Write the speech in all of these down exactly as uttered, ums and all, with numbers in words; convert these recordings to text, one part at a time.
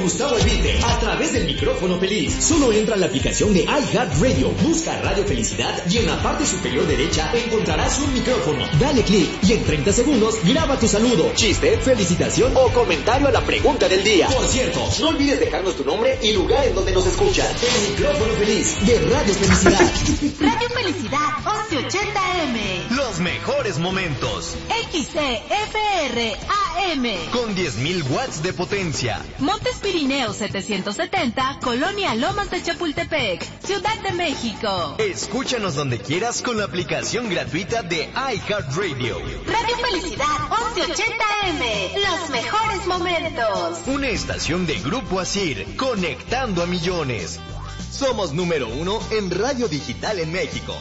Gustavo Evite, a través del micrófono feliz. Solo entra a la aplicación de iHeartRadio, busca Radio Felicidad y en la parte superior derecha encontrarás un micrófono. Dale clic y en treinta segundos graba tu saludo, chiste, felicitación o comentario a la pregunta del día. Por cierto, no olvides dejarnos tu nombre y lugar en donde nos escuchas. El micrófono feliz de Radio Felicidad. Radio Felicidad once ochenta eme. Los mejores momentos. X C F R A M. Con diez mil watts de potencia. Montes Pirineos setecientos setenta, Colonia Lomas de Chapultepec, Ciudad de México. Escúchanos donde quieras con la aplicación gratuita de iHeartRadio. Radio Felicidad once ochenta eme. Los mejores momentos. Una estación de Grupo Asir, conectando a millones. Somos número uno en radio digital en México.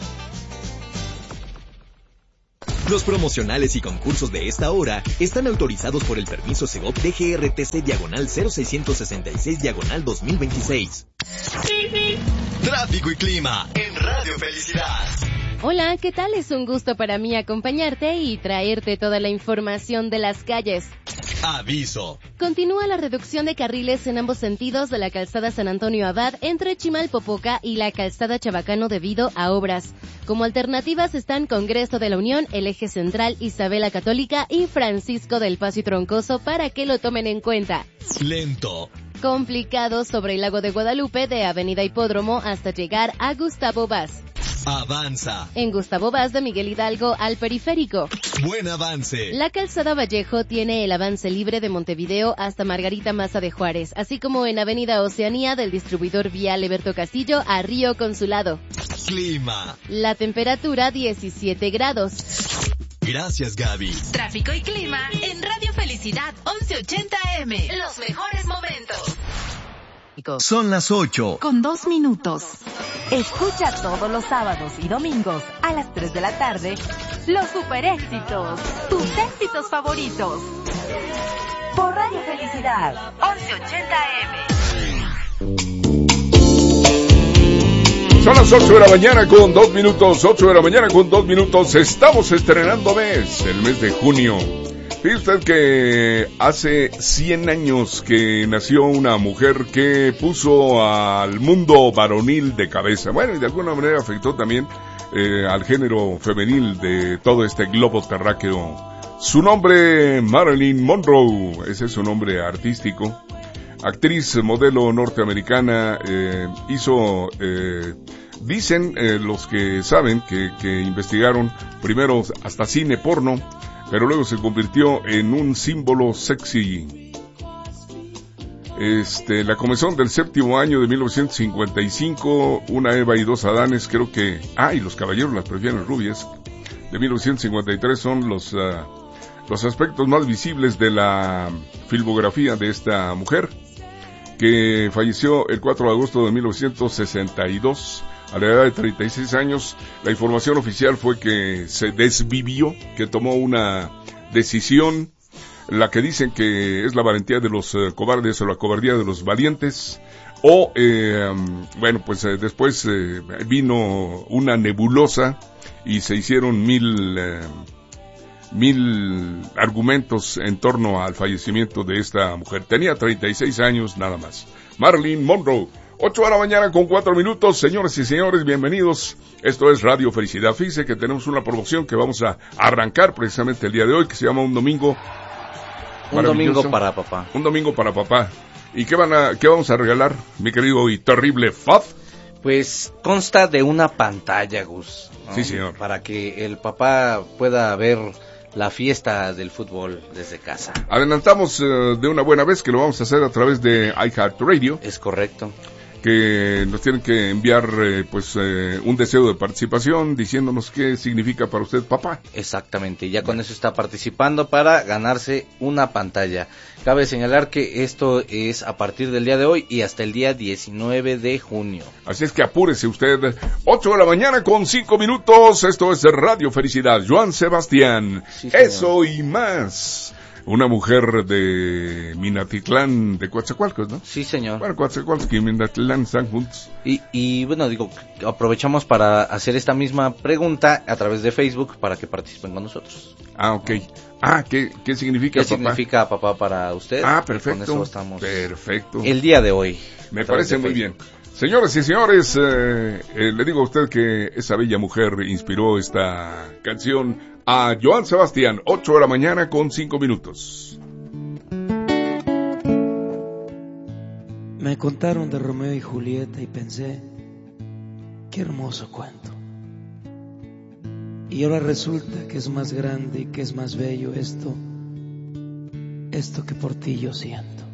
Los promocionales y concursos de esta hora están autorizados por el permiso Segov D G R T C diagonal cero seiscientos sesenta y seis diagonal dos mil veintiséis. Tráfico y clima en Radio Felicidad. Hola, ¿qué tal? Es un gusto para mí acompañarte y traerte toda la información de las calles. Aviso. Continúa la reducción de carriles en ambos sentidos de la calzada San Antonio Abad entre Chimalpopoca y la calzada Chabacano debido a obras. Como alternativas están Congreso de la Unión, el Eje Central, Isabela Católica y Francisco del Paso y Troncoso para que lo tomen en cuenta. Lento. Complicado sobre el Lago de Guadalupe de Avenida Hipódromo hasta llegar a Gustavo Vaz. Avanza. En Gustavo Vaz de Miguel Hidalgo al Periférico. Buen avance. La calzada Vallejo tiene el avance libre de Montevideo hasta Margarita Maza de Juárez, así como en Avenida Oceanía del distribuidor vial Eberto Castillo a Río Consulado. Clima. La temperatura diecisiete grados. Gracias, Gaby. Tráfico y clima en Radio Felicidad once ochenta eme. Los mejores momentos. Son las ocho. Con dos minutos. Escucha todos los sábados y domingos a las tres de la tarde los super éxitos, tus éxitos favoritos. Por Radio Felicidad once ochenta eme. Son las ocho de la mañana con dos minutos, ocho de la mañana con dos minutos. Estamos estrenando mes, el mes de junio. Fíjese usted que hace cien años que nació una mujer que puso al mundo varonil de cabeza. Bueno, y de alguna manera afectó también eh, al género femenil de todo este globo terráqueo. Su nombre, Marilyn Monroe, ese es su nombre artístico. Actriz, modelo norteamericana, eh, hizo, eh, dicen eh, los que saben, que, que investigaron primero hasta cine porno, pero luego se convirtió en un símbolo sexy. Este, la comezón del séptimo año de mil novecientos cincuenta y cinco, una Eva y dos Adanes, creo que, ah, y los caballeros las prefieren rubias, de mil novecientos cincuenta y tres son los, uh, los aspectos más visibles de la filmografía de esta mujer, que falleció el cuatro de agosto de mil novecientos sesenta y dos, a la edad de treinta y seis años. La información oficial fue que se desvivió, que tomó una decisión, la que dicen que es la valentía de los eh, cobardes o la cobardía de los valientes, o, eh, bueno, pues eh, después eh, vino una nebulosa y se hicieron mil... Eh, mil argumentos en torno al fallecimiento de esta mujer. Tenía treinta y seis años nada más. Marilyn Monroe. ocho de la mañana con cuatro minutos. Señoras y señores, bienvenidos. Esto es Radio Felicidad. Fíjense que tenemos una promoción que vamos a arrancar precisamente el día de hoy, que se llama Un Domingo. Un domingo para papá. Un domingo para papá. ¿Y qué van a, qué vamos a regalar, mi querido y terrible Faf? Pues consta de una pantalla, Gus, ¿no? Sí, señor. Para que el papá pueda ver la fiesta del fútbol desde casa. Adelantamos uh, de una buena vez que lo vamos a hacer a través de iHeartRadio. Es correcto. Que nos tienen que enviar eh, pues eh, un deseo de participación diciéndonos qué significa para usted papá. Exactamente, ya con eso está participando para ganarse una pantalla. Cabe señalar que esto es a partir del día de hoy y hasta el día diecinueve de junio. Así es que apúrese usted. ocho de la mañana con cinco minutos. Esto es Radio Felicidad. Joan Sebastián. Sí, eso y más. una mujer de Minatitlán, de Coatzacoalcos, ¿no? Sí, señor. Bueno, Coatzacoalcos y Minatitlán están juntos. Y, y bueno, digo, aprovechamos para hacer esta misma pregunta a través de Facebook para que participen con nosotros. Ah, ok. Ah, ¿qué, qué significa ¿Qué papá? significa papá para usted? Ah, perfecto. Con eso estamos. Perfecto. El día de hoy. Me parece muy bien. Señoras y señores, eh, eh, le digo a usted que esa bella mujer inspiró esta canción a Joan Sebastián, ocho de la mañana con cinco minutos. Me contaron de Romeo y Julieta y pensé, qué hermoso cuento. Y ahora resulta que es más grande y que es más bello esto, esto que por ti yo siento.